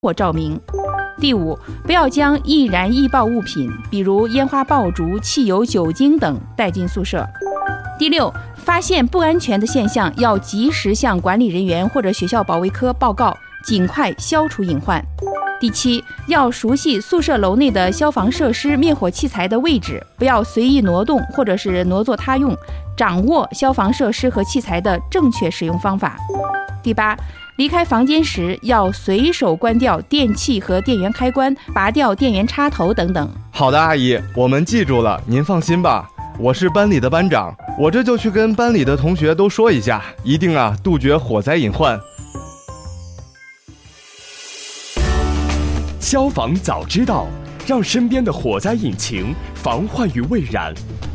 或照明。第五，不要将易燃易爆物品，比如烟花爆竹、汽油、酒精等带进宿舍。第六，发现不安全的现象要及时向管理人员或者学校保卫科报告，尽快消除隐患。第七，要熟悉宿舍楼内的消防设施、灭火器材的位置，不要随意挪动或者是挪作他用，掌握消防设施和器材的正确使用方法。第八，离开房间时要随手关掉电器和电源开关，拔掉电源插头等等。 好的，阿姨，我们记住了，您放心吧。我是班里的班长，我这就去跟班里的同学都说一下，一定杜绝火灾隐患。 消防早知道，让身边的火灾引擎防患于未然。